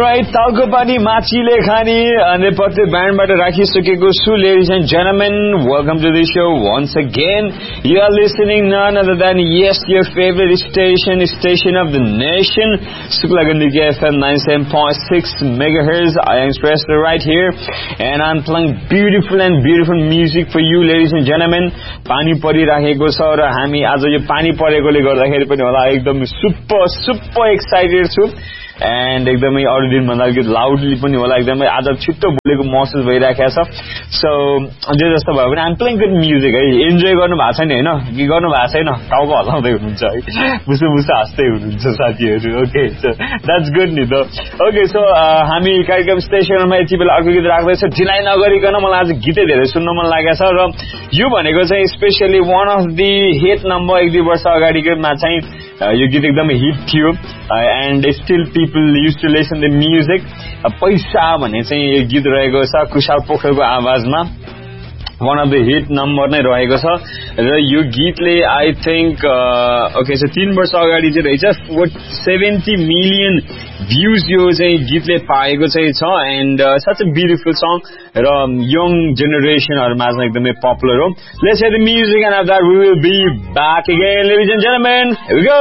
Alright, talko pani machile khani ane pate band bata rakhisakeko chu. Ladies and gentlemen, welcome to the show once again. You are listening none other than yes, your favorite station of the nation, Shukla Gandhi FM 97.6 megahertz. I am Expressor right here, and I'm playing beautiful music for you, ladies and gentlemen. Pani pariraheko cha ra हामी आज यो पानी परेकोले गर्दाखेरि पनि होला एकदम super excited छु. And एकदमै अरु दिन भन्दा अलिकति लाउडली पनि होला एकदमै आज छिट्टो बोलेको महसुस भइराखेको छ. सो जे जस्तो भयो भने आम प्लेइङ गुड म्युजिक है. इन्जोय गर्नु भएको छ नि हैन कि गर्नु भएको छैन टाउको हल्लाउँदै हुनुहुन्छ है मुसु हाँस्दै हुनुहुन्छ साथीहरु. ओके सो द्याट्स गुड नि त. ओके सो हामी कार्यक्रम स्टेसनमा यति बेला अर्को गीत राख्दै छ. ढिलाइ नगरिकन मलाई आज गीतै धेरै सुन्न मन लागेको छ र यो भनेको चाहिँ specially one of the hit number 1-2 वर्ष अगाडिकोमा चाहिँ यो गीत एकदमै हिट थियो and still people use to listen the music. पैसा भन्ने चाहिँ यो गीत रहेको छ कुशाल पोखरेलको आवाजमा. One of the hit number नै रहेको छ र यो गीतले आई थिंक ओके सो 3 वर्ष अगाडि चाहिँ रहेछ 70 मिलियन भ्यूज यो चाहिँ गीतले पाएको चाहिँ छ. And such a beautiful song र यङ जेनेरेसनहरुमा चाहिँ एकदमै पपुलर हो. Let's hear the music and after that we will be back again ladies and gentlemen. Here we go.